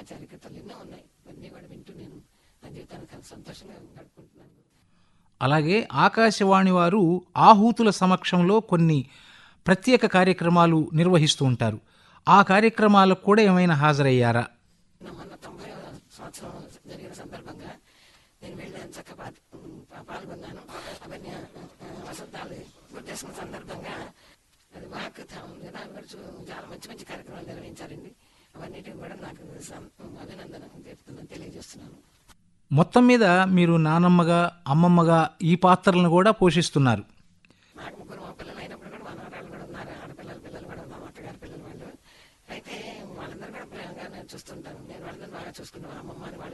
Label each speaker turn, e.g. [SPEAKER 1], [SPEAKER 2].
[SPEAKER 1] చారిత్రలు ఎన్నో ఉన్నాయి. ఇవన్నీ కూడా వింటూ నేను నా జీవితాన్ని చాలా సంతోషంగా గడుపుకుంటున్నాను.
[SPEAKER 2] అలాగే ఆకాశవాణి వారు ఆహూతుల సమక్షంలో కొన్ని ప్రత్యేక కార్యక్రమాలు నిర్వహిస్తూ ఉంటారు. ఆ కార్యక్రమాలకు కూడా ఏమైనా హాజరయ్యారా?
[SPEAKER 1] మొన్న 90వ సంవత్సరం జరిగిన సందర్భంగా నేను వెళ్ళాను, చక్కగా పాల్గొన్నాను. అవన్నీ వసంతాలు గుర్తేసుకున్న సందర్భంగా అది వాక్కుతాం దాని గురించి చాలా మంచి మంచి కార్యక్రమాలు నిర్వహించారండి. అవన్నిటిని కూడా నాకు అభినందన తెలియజేస్తున్నాను.
[SPEAKER 2] మొత్తం మీద మీరు నానమ్మగా, అమ్మమ్మగా ఈ పాత్రలను కూడా పోషిస్తున్నారు.
[SPEAKER 1] నాకు ముగ్గురు మా పిల్లలు అయినప్పుడు కూడా మా నాన్నలు కూడా ఉన్నారు, ఆడపిల్లలు పిల్లలు కూడా ఉన్నారు, మా అత్తగారి పిల్లలు వాళ్ళు. అయితే వాళ్ళందరూ కూడా ప్రేమగా నేను చూస్తుంటాను. నేను వాళ్ళని బాగా చూసుకున్నాను. అమ్మమ్మ అని వాళ్ళు